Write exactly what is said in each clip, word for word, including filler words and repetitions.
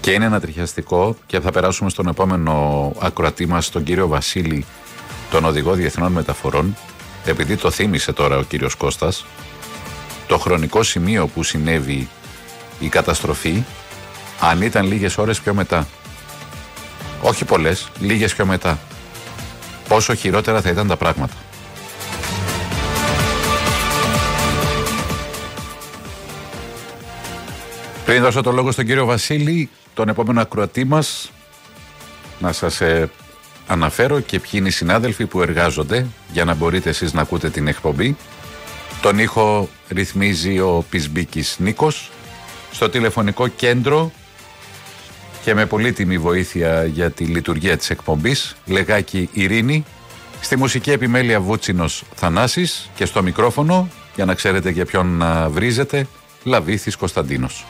Και είναι ανατριχιαστικό, και θα περάσουμε στον επόμενο ακροατή μας, τον κύριο Βασίλη, τον οδηγό διεθνών μεταφορών, επειδή το θύμισε τώρα ο κύριος Κώστας, το χρονικό σημείο που συνέβη η καταστροφή, αν ήταν λίγες ώρες πιο μετά. Όχι πολλές, λίγες πιο μετά. Πόσο χειρότερα θα ήταν τα πράγματα. Πριν δώσω το λόγο στον κύριο Βασίλη, τον επόμενο ακροατή μας, να σας ε, αναφέρω και ποιοι είναι οι συνάδελφοι που εργάζονται για να μπορείτε εσείς να ακούτε την εκπομπή. Τον ήχο ρυθμίζει ο Πισμπίκης Νίκος. Στο τηλεφωνικό κέντρο και με πολύτιμη βοήθεια για τη λειτουργία της εκπομπής, Λεγάκη Ειρήνη. Στη μουσική επιμέλεια Βούτσινος Θανάσης. Και στο μικρόφωνο, για να ξέρετε για ποιον να βρίζετε, Λαβήθης Κωνσταντίνος.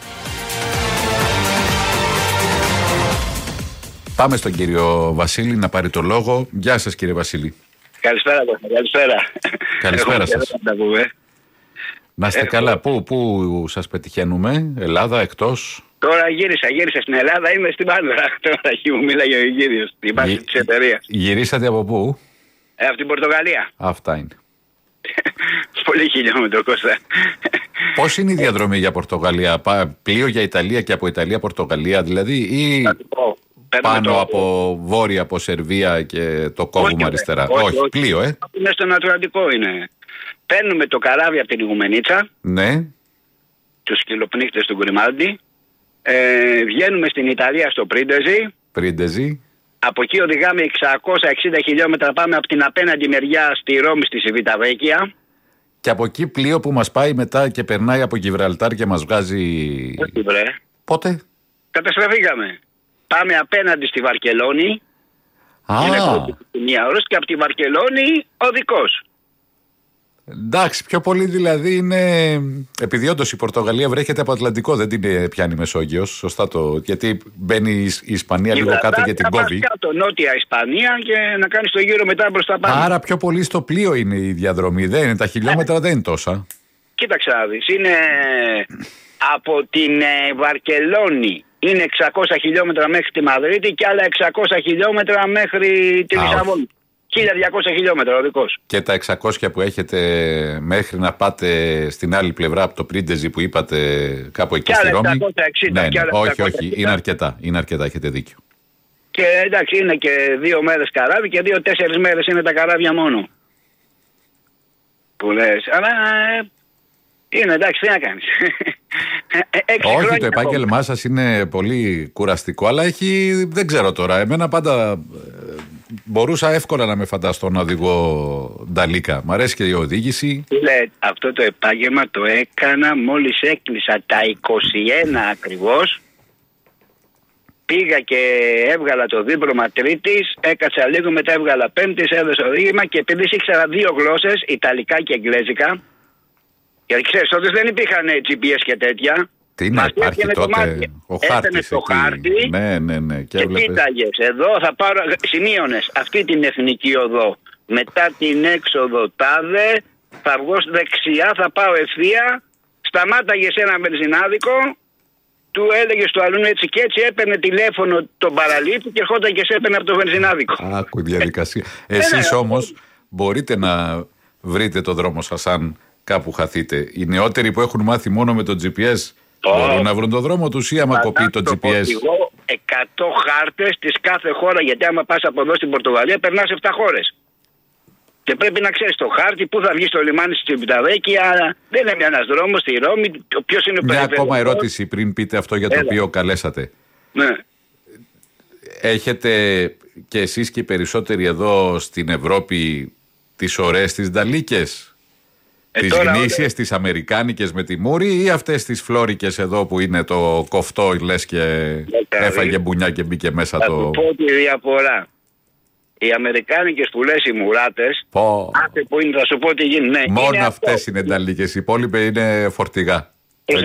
Πάμε στον κύριο Βασίλη να πάρει το λόγο. Γεια σας κύριε Βασίλη. Καλησπέρα, καλησπέρα. Καλησπέρα σας. Να είστε καλά. Πού, πού σας πετυχαίνουμε, Ελλάδα, εκτός? Τώρα γύρισα, γύρισα στην Ελλάδα, είμαι στην Πάνδρα. Τώρα εκεί μου μίλαγε ο Αιγύριος, την βάση της εταιρείας. Γυρίσατε από πού? Ε, από την Πορτογαλία. Αυτά είναι. Πολύ χιλιόμετρο, Κώστα. Πώς είναι η διαδρομή για Πορτογαλία, πλοίο για Ιταλία και από Ιταλία Πορτογαλία δηλαδή, ή πάνω το... από βόρεια, από Σερβία και το κόβουμε αριστερά? Όχι, όχι, όχι, πλοίο, ε. Είναι στον Ατλαντικό είναι. Παίρνουμε το καράβι από την Ιγουμενίτσα. Ναι. Τους κυλοπνίχτες του Γκριμάλντι. Ε, βγαίνουμε στην Ιταλία στο Πρίντεζι. Πρίντεζι. Από εκεί οδηγάμε εξακόσια εξήντα χιλιόμετρα, πάμε από την απέναντι μεριά στη Ρώμη, στη Σιβιταβέκια. Και από εκεί πλοίο που μας πάει μετά και περνάει από Γιβραλτάρ και μας βγάζει... Όχι βρε. Πότε? Καταστραφήκαμε. Πάμε απέναντι στη Βαρκελόνη. Α. Είναι μία ώρα και από τη Βαρκελόνη οδικός. Εντάξει, πιο πολύ δηλαδή είναι. Επειδή όντως η Πορτογαλία βρέχεται από Ατλαντικό, δεν την πιάνει Μεσόγειος. Σωστά το. Γιατί μπαίνει η Ισπανία λίγο κάτω και την κόβει. Κάτω, νότια Ισπανία και να κάνει το γύρο μετά μπροστά πάνω. Άρα πιο πολύ στο πλοίο είναι η διαδρομή. Δεν είναι, τα χιλιόμετρα ε. δεν είναι τόσα. Κοίταξε να δεις. Είναι από την Βαρκελόνη. Είναι εξακόσια χιλιόμετρα μέχρι τη Μαδρίτη και άλλα εξακόσια χιλιόμετρα μέχρι τη Λισαβόνη. χίλια διακόσια χιλιόμετρα ο δικός. Και τα εξακόσια που έχετε μέχρι να πάτε στην άλλη πλευρά από το Πρίντεζι που είπατε κάπου εκεί στη Ρώμη. εξακόσια εξήντα, ναι, ναι. Και άλλα όχι, εξακόσια εξήντα. όχι, είναι αρκετά, είναι αρκετά, έχετε δίκιο. Και εντάξει, είναι και δύο μέρες καράβι και δύο-τέσσερις μέρες είναι τα καράβια μόνο. Που λες, αλλά είναι εντάξει, τι να κάνεις. Όχι, το επάγγελμά σας είναι πολύ κουραστικό, αλλά έχει, δεν ξέρω τώρα, εμένα πάντα ε, μπορούσα εύκολα να με φανταστώ να οδηγώ νταλίκα. Μ' αρέσει και η οδήγηση. Λέ, αυτό το επάγγελμα το έκανα μόλις έκλεισα τα είκοσι ένα ακριβώς. Πήγα και έβγαλα το δίπλωμα τρίτης, έκατσα λίγο, μετά έβγαλα πέμπτης, έδωσα οδήγημα και επειδή ήξερα δύο γλώσσες, Ιταλικά και Εγγλέζικα. Γιατί ξέρεις, τότε δεν υπήρχαν τζι πι ες και τέτοια. Τι να υπάρχει τότε, ο χάρτης το εκεί. χάρτη Ναι, ναι, ναι. Και, και κοίταγες, εδώ θα πάρω, σημείωνες αυτή την εθνική οδό. Μετά την έξοδο τάδε, θα βγω δεξιά, θα πάω ευθεία, σταμάταγες ένα βενζινάδικο, του έλεγες του αλλού έτσι και έτσι, έπαιρνε τηλέφωνο τον παραλήπτη και ερχόταν και σε έπαιρνε από το βενζινάδικο. Άκου διαδικασία. Εσείς όμως μπορείτε να βρείτε το δρόμο σας αν κάπου χαθείτε. Οι νεότεροι που έχουν μάθει μόνο με το τζι πι ες oh. μπορούν να βρουν το δρόμο τους ή άμα κοπεί το τζι πι ες? Εγώ εκατό χάρτες της κάθε χώρα, γιατί άμα πας από εδώ στην Πορτογαλία περνάς επτά χώρες. Και πρέπει να ξέρεις το χάρτη, πού θα βγεις στο λιμάνι στη Σιβιταβέκια. Δεν είναι ένας δρόμος στη Ρώμη. Ποιος είναι ο Μια ακόμα ερώτηση πριν πείτε αυτό για το Έλα. οποίο καλέσατε. Ναι. Έχετε και εσείς και οι περισσότεροι εδώ στην Ευρώπη τις ωραίες τις νταλίκες? Ε, τις τώρα, γνήσιες, όλα... τις αμερικάνικες με τη μούρη ή αυτές τις φλόρικες εδώ που είναι το κοφτό λες και Λέκα, έφαγε μπουνιά και μπήκε μέσα θα το... Θα πω τη διαφορά. Οι αμερικάνικες που λες οι μουράτες, πω. άτε που είναι, θα σου πω τι γίνει. Ναι, μόνο είναι αυτές αυτό. είναι νταλίκες, οι υπόλοιποι είναι φορτηγά.